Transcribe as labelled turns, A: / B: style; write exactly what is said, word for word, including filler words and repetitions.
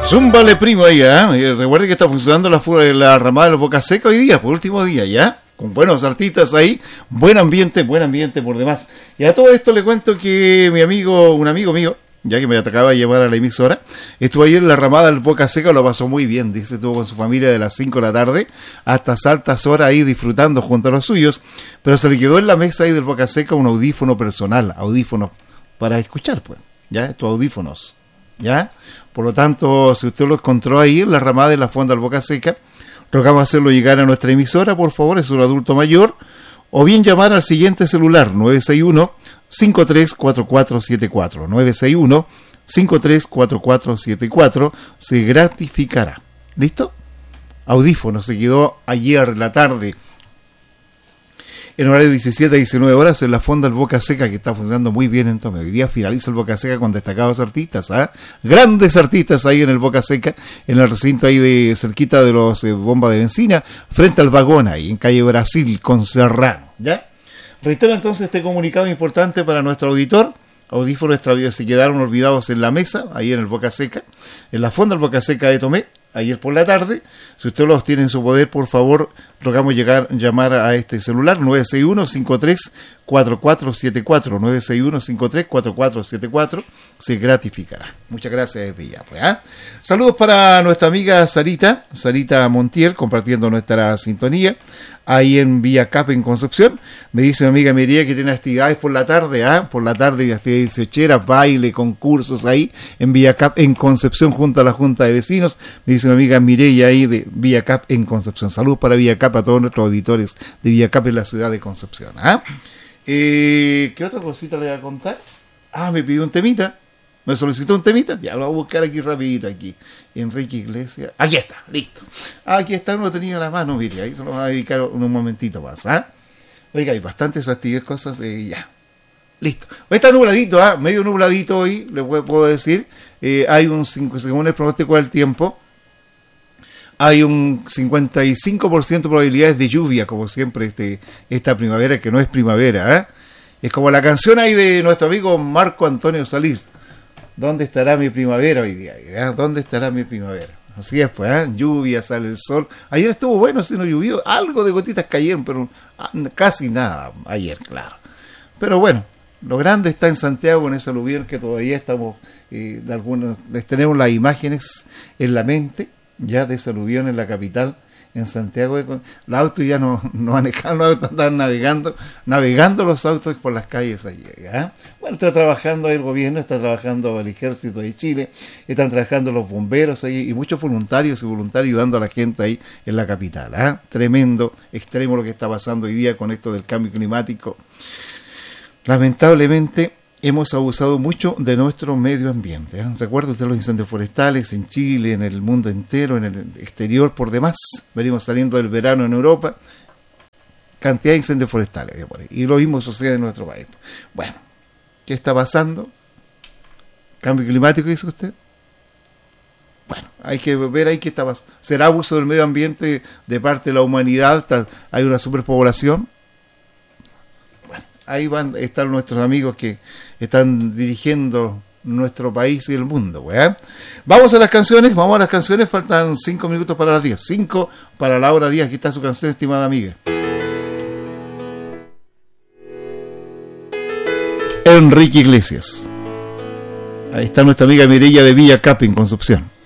A: Zúmbale primo ahí, ¿eh? Recuerde que está funcionando la, la ramada de los Boca Seca hoy día, por último día, ¿ya? Con buenos artistas ahí, buen ambiente, buen ambiente por demás. Y a todo esto le cuento que mi amigo, un amigo mío, ya que me acaba de llevar a la emisora, estuvo ayer en la ramada del Boca Seca, lo pasó muy bien, dice, estuvo con su familia de las cinco de la tarde hasta altas horas ahí disfrutando junto a los suyos, pero se le quedó en la mesa ahí del Boca Seca un audífono personal, audífono para escuchar, pues, ya, estos audífonos, ya. Por lo tanto, si usted lo encontró ahí en la ramada de la Fonda del Boca Seca, rogamos hacerlo llegar a nuestra emisora, por favor, es un adulto mayor, o bien llamar al siguiente celular, nueve seis uno, cinco tres cuatro cuatro siete cuatro, nueve seis uno, cinco tres cuatro cuatro siete cuatro, se gratificará. ¿Listo? Audífono, se quedó ayer la tarde, en horario diecisiete a diecinueve horas, en la Fonda del Boca Seca, que está funcionando muy bien. Entonces, hoy día finaliza el Boca Seca con destacados artistas, ¿ah? Grandes artistas ahí en el Boca Seca, en el recinto ahí de cerquita de los eh, bombas de benzina, frente al vagón ahí, en calle Brasil, con Serrano, ¿ya? Reitero entonces este comunicado importante para nuestro auditor. Audífonos extraviados se quedaron olvidados en la mesa, ahí en el Boca Seca, en la Fonda del Boca Seca de Tomé, ayer por la tarde. Si usted los tiene en su poder, por favor, rogamos llegar, llamar a este celular, nueve seis uno, cinco tres cuatro cuatro siete cuatro, nueve seis uno, cinco tres cuatro cuatro siete cuatro, se gratificará. Muchas gracias desde ya, pues, ¿eh? Saludos para nuestra amiga Sarita, Sarita Montiel, compartiendo nuestra sintonía, ahí en Vía Cap en Concepción. Me dice mi amiga Mireia que tiene actividades por la tarde, ¿ah? ¿eh? Por la tarde, actividades dieciocheras, baile, concursos ahí en Vía Cap en Concepción junto a la Junta de Vecinos. Me dice mi amiga Mireia ahí de Vía Cap en Concepción. Saludos para Vía Cap, a todos nuestros auditores de Vía Cap en la ciudad de Concepción. ¿Ah? Eh, ¿Qué otra cosita le voy a contar? Ah, me pidió un temita. Me solicitó un temita. Ya lo voy a buscar aquí rapidito aquí. Enrique Iglesias. Aquí está, listo. Aquí está, no lo tenía en la mano, mire, ahí se lo voy a dedicar un, un momentito más. ¿Ah? Oiga, hay bastantes actividades, cosas, eh, ya. Listo. Hoy está nubladito, ¿ah? Medio nubladito hoy, le puedo decir. Eh, hay un cinco, según el pronóstico del tiempo, hay un cincuenta y cinco por ciento de probabilidades de lluvia, como siempre, este, esta primavera, que no es primavera, ¿eh? Es como la canción ahí de nuestro amigo Marco Antonio Salís. ¿Dónde estará mi primavera hoy día? ¿Eh? ¿Dónde estará mi primavera? Así es, pues, ¿eh? Lluvia, sale el sol. Ayer estuvo bueno, si no llovió, algo de gotitas cayeron, pero casi nada ayer, claro. Pero bueno, lo grande está en Santiago, en ese aluvión que todavía estamos, eh, de algunos, les tenemos las imágenes en la mente, ya de ese aluvión en la capital, en Santiago. Los autos ya no, no manejan, los autos están navegando, navegando los autos por las calles allí. ¿eh? Bueno, está trabajando el gobierno, está trabajando el Ejército de Chile, están trabajando los bomberos ahí y muchos voluntarios y voluntarios ayudando a la gente ahí en la capital. ¿eh? Tremendo, extremo lo que está pasando hoy día con esto del cambio climático. Lamentablemente hemos abusado mucho de nuestro medio ambiente. ¿eh? Recuerda usted los incendios forestales en Chile, en el mundo entero, en el exterior, por demás. Venimos saliendo del verano en Europa, cantidad de incendios forestales. Y lo mismo sucede en nuestro país. Bueno, ¿qué está pasando? ¿Cambio climático, dice usted? Bueno, hay que ver ahí qué está pasando. ¿Será abuso del medio ambiente de parte de la humanidad? ¿Hay una superpoblación? Ahí van a estar nuestros amigos que están dirigiendo nuestro país y el mundo. ¿eh? Vamos a las canciones, vamos a las canciones, faltan cinco minutos para las diez. cinco para la hora diez, aquí está su canción, estimada amiga. Enrique Iglesias. Ahí está nuestra amiga Mireia de Villa Cap en Concepción.